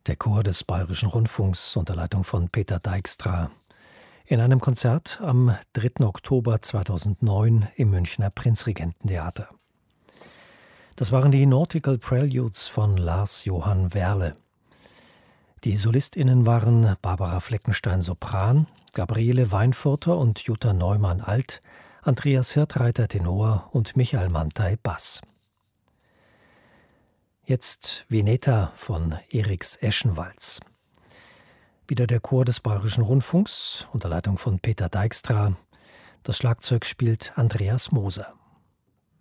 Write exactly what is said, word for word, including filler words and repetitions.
der Chor des Bayerischen Rundfunks unter Leitung von Peter Dijkstra in einem Konzert am dritten Oktober zweitausendneun im Münchner Prinzregententheater. Das waren die Nautical Preludes von Lars Johann Werle. Die SolistInnen waren Barbara Fleckenstein Sopran, Gabriele Weinfurter und Jutta Neumann Alt, Andreas Hirtreiter Tenor und Michael Mantai Bass. Jetzt Veneta von Eriks Eschenwalz. Wieder der Chor des Bayerischen Rundfunks unter Leitung von Peter Dijkstra. Das Schlagzeug spielt Andreas Moser.